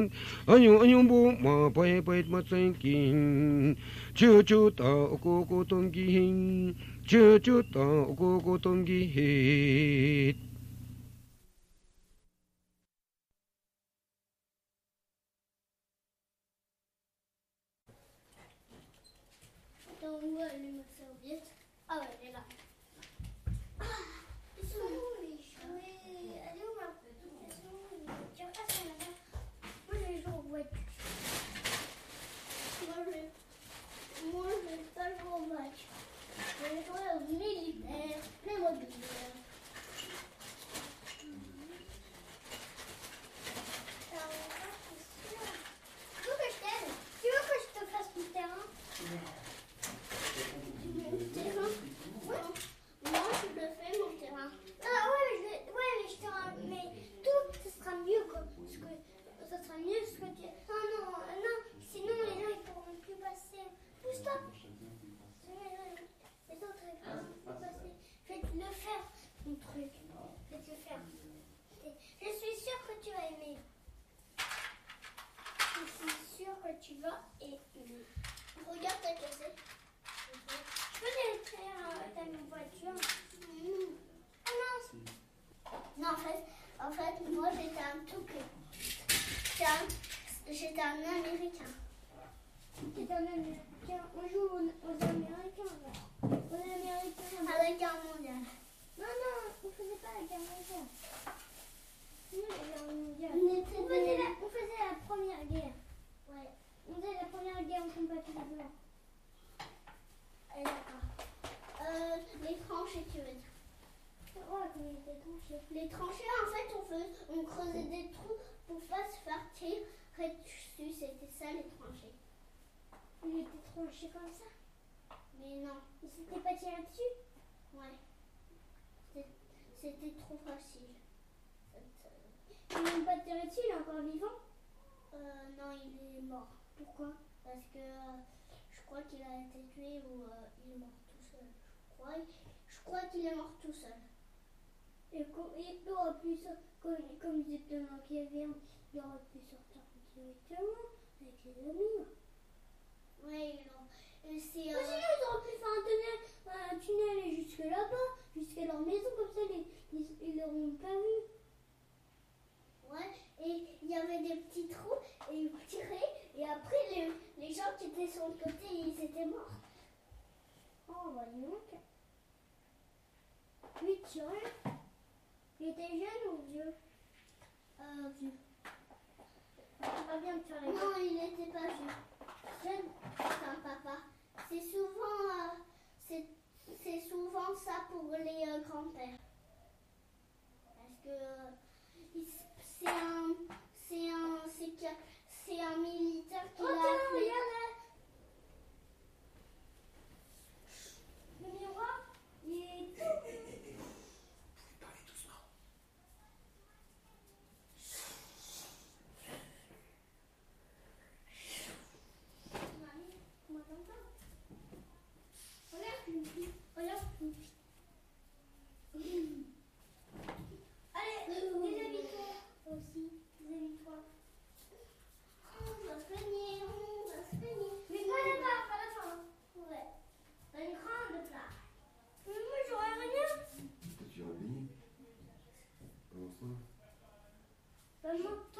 Anyong bu ma pai pai ma tseng kin. Chu chu ta ko ko tong gi hin. Chu chu ta ko ko tong gi hit. Attends, où est ma serviette? Ah ouais, elle est là. Ils sont où les jouets? Elle est où ma petite? Elles sont où les jouets? Tiens, passe là-bas. Moi je vais jouer au boîte. Moi je vais pas jouer au match. Je vais jouer aux militaires, les mobiles. Tu veux que je t'aide? Tu veux que je te fasse mon terrain? Moi, je le fais mon terrain. Ah ouais, mais je te mais tout, ce sera mieux ça sera mieux ce que tu. Ah non, non, sinon les gens ils pourront plus passer. Pousse-toi. Les autres ils pourront plus passer. Je vais te le faire, mon truc. Je vais te le faire. Je suis sûre que tu vas aimer. Je suis sûre que tu vas aimer. Regarde ta cassette. Je peux les faire dans ma voiture. Ah non. Non, en fait, moi j'étais un Touquet. J'étais un Américain. J'étais un Américain. On joue aux Américains. Aux Américains. À la guerre mondiale. Non, on ne faisait pas la guerre mondiale. Non, la guerre mondiale. On faisait la première guerre. Ouais. On faisait la première guerre en combattant les blancs. D'accord. Les tranchées, tu veux dire? Ouais, comme les tranchées. Les tranchées, en fait, on creusait des trous pour pas se faire tirer dessus. C'était ça, les tranchées. Il était tranché comme ça? Mais non. Il s'était pas tiré dessus? Ouais. C'était trop facile. Il n'est pas tiré dessus, il est encore vivant? Non, il est mort. Pourquoi? Parce que je crois qu'il a été tué ou il est mort tout seul. Je crois qu'il est mort tout seul. Et il aurait pu sortir, comme ils étaient machiavéliens, il aurait pu sortir directement avec ses amis. Oui, non. Sinon, ils auraient pu faire un tunnel jusque là-bas, jusqu'à leur maison, comme ça, ils l'auront pas vu. Ouais, et il y avait des petits trous, et ils tiraient, et après, les gens qui étaient sur le côté, ils étaient morts. Oh, bah dis donc. Lui, tirait. Il était jeune ou vieux? Vieux. C'est pas bien de faire les... Non, il n'était pas vieux. Jeune, c'est un papa. C'est souvent ça pour les grands-pères. Parce que c'est un militaire qui l'a appelé. Regarde. Le miroir, il est tout. Parlez doucement. Mamie, tu m'entends pas? Regarde. Allez, déshabille-toi aussi. Déshabille-toi. On va se baigner. Mais pas là-bas, pas la fin. Ouais. T'as une grande plage. Mais moi, j'aurais rien. Tu vas baigner. Comment ça? Maman.